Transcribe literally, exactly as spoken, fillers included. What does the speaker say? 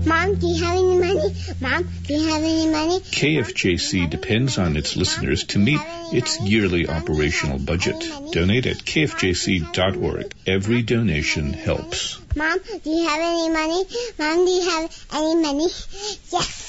Mom, do you have any money? Mom, do you have any money? K F J C depends on its listeners to meet its yearly operational budget. Donate at K F J C dot org. Every donation helps. Mom, do you have any money? Mom, do you have any money? Yes.